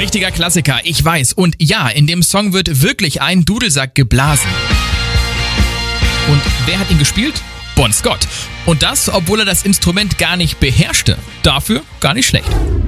Richtiger Klassiker, ich weiß. Und ja, in dem Song wird wirklich ein Dudelsack geblasen. Und wer hat ihn gespielt? Bon Scott. Und das, obwohl er das Instrument gar nicht beherrschte. Dafür gar nicht schlecht.